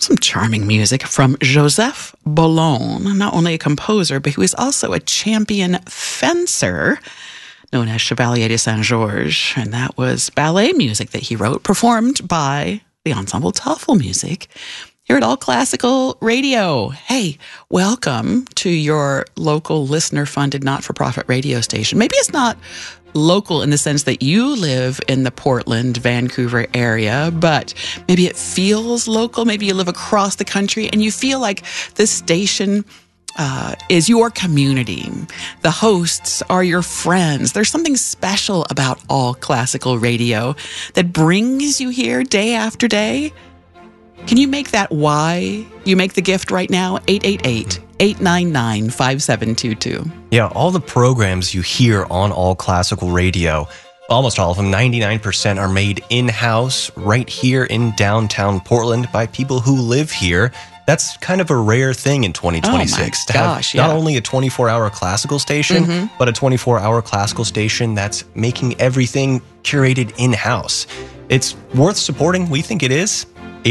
Some charming music from Joseph Boulogne, not only a composer, but he was also a champion fencer known as Chevalier de Saint-Georges. And that was ballet music that he wrote, performed by the Ensemble Tafelmusik here at All Classical Radio. Hey, welcome to your local listener-funded not-for-profit radio station. Maybe it's not local in the sense that you live in the Portland, Vancouver area, but maybe it feels local. Maybe you live across the country and you feel like this station is your community. The hosts are your friends. There's something special about All Classical Radio that brings you here day after day. Can you make that why you make the gift right now? 888-899-5722. Yeah, all the programs you hear on All Classical Radio, almost all of them, 99% are made in-house right here in downtown Portland by people who live here. That's kind of a rare thing in 2026 to have not only a 24-hour classical station, but a 24-hour classical station that's making everything curated in-house. It's worth supporting. We think it is.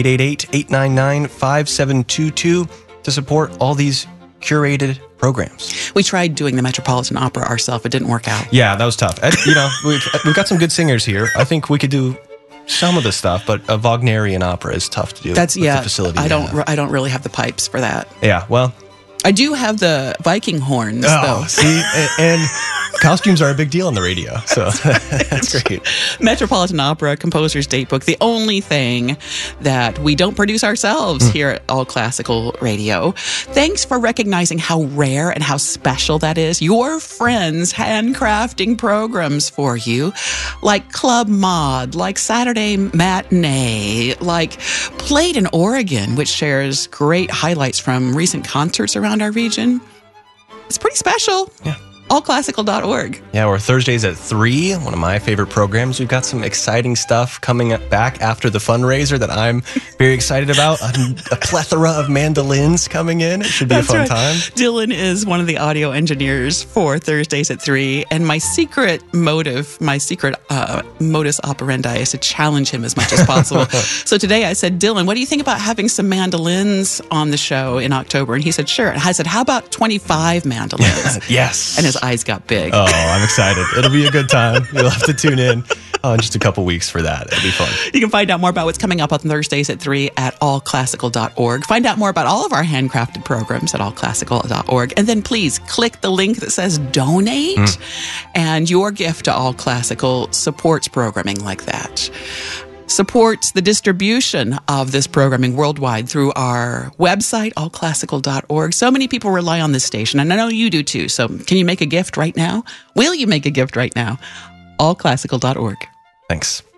888-899-5722 to support all these curated programs. We tried doing the Metropolitan Opera ourselves. It didn't work out. Yeah, that was tough. You know, we've got some good singers here. I think we could do some of the stuff, but a Wagnerian opera is tough to do. That's with the facility. I don't really have the pipes for that. Yeah, well, I do have the Viking horns, though. See, and costumes are a big deal on the radio, so that's great. Metropolitan Opera Composer's Datebook, the only thing that we don't produce ourselves here at All Classical Radio. Thanks for recognizing how rare and how special that is. Your friends handcrafting programs for you, like Club Mod, like Saturday Matinee, like Played in Oregon, which shares great highlights from recent concerts around our region. It's pretty special. Yeah. Allclassical.org. Yeah, or Thursdays at 3, one of my favorite programs. We've got some exciting stuff coming back after the fundraiser that I'm very excited about. A plethora of mandolins coming in. It should be a fun time. Dylan is one of the audio engineers for Thursdays at 3, and my secret modus operandi is to challenge him as much as possible. So today I said, Dylan, what do you think about having some mandolins on the show in October? And he said, sure. And I said, how about 25 mandolins? Yes. And his eyes got big. Oh, I'm excited. It'll be a good time. You'll have to tune in in just a couple weeks for that. It'll be fun. You can find out more about what's coming up on Thursdays at 3 at allclassical.org. Find out more about all of our handcrafted programs at allclassical.org. And then please click the link that says donate. And your gift to All Classical supports programming like that. Supports the distribution of this programming worldwide through our website, allclassical.org. So many people rely on this station, and I know you do too. So can you make a gift right now? Will you make a gift right now? allclassical.org. Thanks.